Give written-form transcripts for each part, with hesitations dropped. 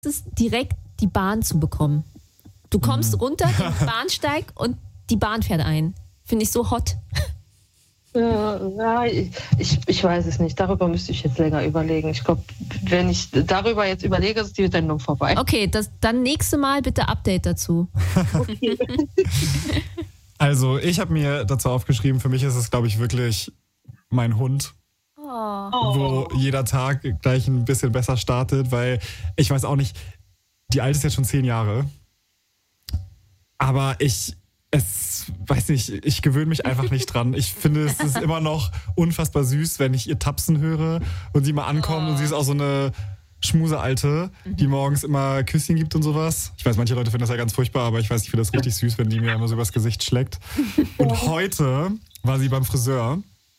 ist direkt die Bahn zu bekommen. Du kommst runter, den Bahnsteig und die Bahn fährt ein. Finde ich so hot. Ja, ich weiß es nicht. Darüber müsste ich jetzt länger überlegen. Ich glaube, wenn ich darüber jetzt überlege, ist die Sendung vorbei. Okay, dann nächste Mal bitte Update dazu. Okay. Also, ich habe mir dazu aufgeschrieben, für mich ist es, glaube ich, wirklich mein Hund. Wo jeder Tag gleich ein bisschen besser startet, weil ich weiß auch nicht, die Alte ist jetzt schon 10 Jahre. Aber ich gewöhne mich einfach nicht dran. Ich finde, es ist immer noch unfassbar süß, wenn ich ihr Tapsen höre und sie mal ankommt und sie ist auch so eine Schmusealte, die morgens immer Küsschen gibt und sowas. Ich weiß, manche Leute finden das ja ganz furchtbar, aber ich weiß, ich finde das richtig süß, wenn die mir immer so übers Gesicht schlägt. Und heute war sie beim Friseur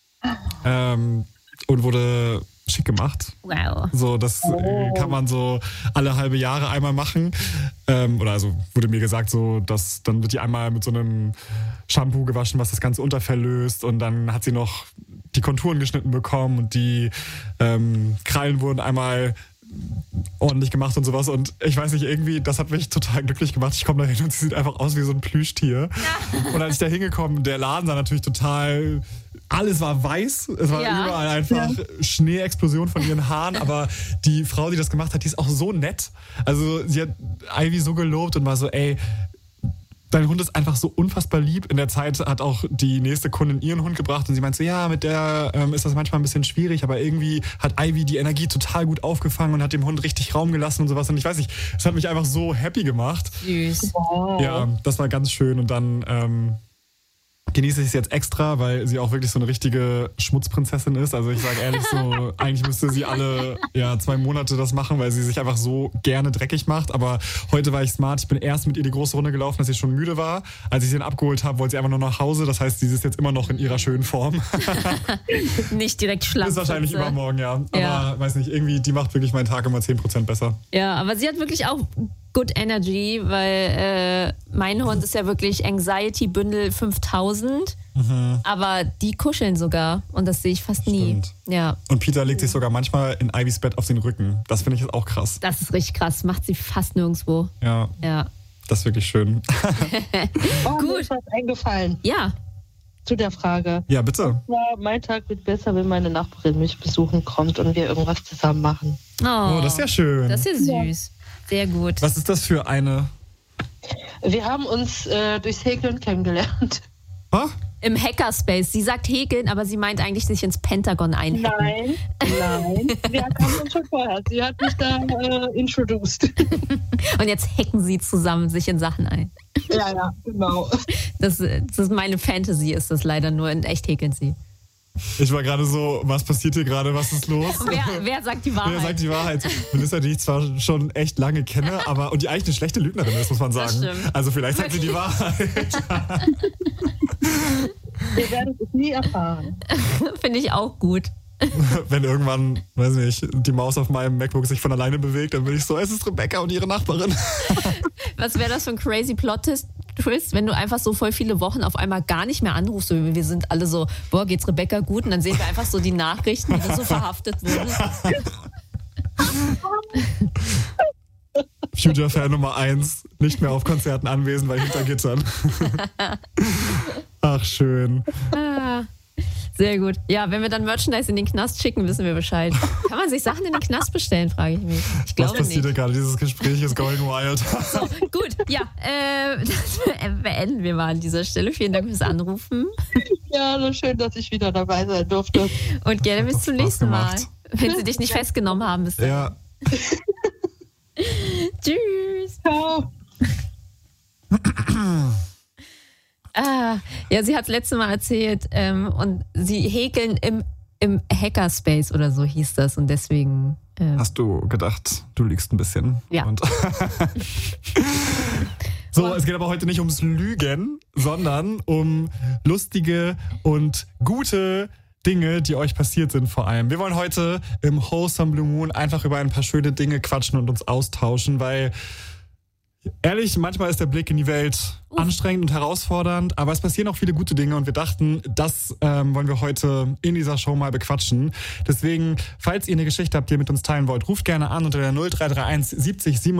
und wurde schick gemacht. Wow. So, das kann man so alle halbe Jahre einmal machen. Oder also wurde mir gesagt, so, dass dann wird die einmal mit so einem Shampoo gewaschen, was das ganze Unterfell löst. Und dann hat sie noch die Konturen geschnitten bekommen und die Krallen wurden einmal ordentlich gemacht und sowas. Und ich weiß nicht, irgendwie, das hat mich total glücklich gemacht. Ich komme da hin und sie sieht einfach aus wie so ein Plüschtier. Ja. Und als ich da hingekommen, der Laden sah natürlich total... Alles war weiß, es war überall einfach Schneeexplosion von ihren Haaren, aber die Frau, die das gemacht hat, die ist auch so nett. Also sie hat Ivy so gelobt und war so, ey, dein Hund ist einfach so unfassbar lieb. In der Zeit hat auch die nächste Kundin ihren Hund gebracht und sie meinte so, ja, mit der ist das manchmal ein bisschen schwierig, aber irgendwie hat Ivy die Energie total gut aufgefangen und hat dem Hund richtig Raum gelassen und sowas. Und ich weiß nicht, es hat mich einfach so happy gemacht. Süß. Wow. Ja, das war ganz schön und dann... genieße ich es jetzt extra, weil sie auch wirklich so eine richtige Schmutzprinzessin ist. Also ich sage ehrlich so, eigentlich müsste sie alle 2 Monate das machen, weil sie sich einfach so gerne dreckig macht. Aber heute war ich smart. Ich bin erst mit ihr die große Runde gelaufen, dass sie schon müde war. Als ich sie dann abgeholt habe, wollte sie einfach nur nach Hause. Das heißt, sie ist jetzt immer noch in ihrer schönen Form. Nicht direkt schlapp. Ist wahrscheinlich übermorgen, ja. Aber weiß nicht, irgendwie, die macht wirklich meinen Tag immer 10% besser. Ja, aber sie hat wirklich auch good energy, weil mein Hund ist ja wirklich Anxiety-Bündel 5000. Aber die kuscheln sogar und das sehe ich fast nie. Ja. Und Peter legt sich sogar manchmal in Ivys Bett auf den Rücken. Das finde ich jetzt auch krass. Das ist richtig krass, macht sie fast nirgendwo. Ja. Das ist wirklich schön. Gut. Mir ist was eingefallen. Ja. Zu der Frage. Ja, bitte. Ja, mein Tag wird besser, wenn meine Nachbarin mich besuchen kommt und wir irgendwas zusammen machen. Oh, das ist ja schön. Das ist ja süß. Sehr gut. Was ist das für eine? Wir haben uns durchs Häkeln kennengelernt. Ah? Im Hackerspace. Sie sagt häkeln, aber sie meint eigentlich sich ins Pentagon einhacken. Nein. Wir kamen uns schon vorher. Sie hat mich da introduced. Und jetzt hacken sie zusammen sich in Sachen ein. Ja, genau. Das ist meine Fantasy, ist das leider nur. In echt häkeln sie. Ich war gerade so, was passiert hier gerade, was ist los? Wer sagt die Wahrheit? Wer sagt die Wahrheit? Melissa, die ich zwar schon echt lange kenne, und die eigentlich eine schlechte Lügnerin ist, muss man sagen. Das stimmt. Also vielleicht sagt sie die Wahrheit. Wir werden es nie erfahren. Finde ich auch gut. Wenn irgendwann, weiß nicht, die Maus auf meinem MacBook sich von alleine bewegt, dann bin ich so, es ist Rebecca und ihre Nachbarin. Was wäre das für ein crazy Plot-Twist, wenn du einfach so voll viele Wochen auf einmal gar nicht mehr anrufst? Wir sind alle so, boah, geht's Rebecca gut? Und dann sehen wir einfach so die Nachrichten, wie das so verhaftet wurde. Future-Fan Nummer 1, nicht mehr auf Konzerten anwesend, weil hinter Gittern. Ach, schön. Sehr gut. Ja, wenn wir dann Merchandise in den Knast schicken, wissen wir Bescheid. Kann man sich Sachen in den Knast bestellen, frage ich mich. Ich glaube Was passiert nicht. gerade? Dieses Gespräch ist going wild. So, gut, ja. Das beenden wir mal an dieser Stelle. Vielen Dank fürs Anrufen. Ja, so schön, dass ich wieder dabei sein durfte. Und gerne bis zum nächsten Mal. Wenn sie dich nicht festgenommen haben bis dann. Ja. Tschüss. Ciao. Ja, sie hat das letzte Mal erzählt und sie häkeln im Hackerspace oder so hieß das und deswegen... Hast du gedacht, du liegst ein bisschen? Ja. Und so, es geht aber heute nicht ums Lügen, sondern um lustige und gute Dinge, die euch passiert sind vor allem. Wir wollen heute im Wholesome Blue Moon einfach über ein paar schöne Dinge quatschen und uns austauschen, weil... Ehrlich, manchmal ist der Blick in die Welt anstrengend und herausfordernd, aber es passieren auch viele gute Dinge und wir dachten, das wollen wir heute in dieser Show mal bequatschen. Deswegen, falls ihr eine Geschichte habt, die ihr mit uns teilen wollt, ruft gerne an unter der 0331 70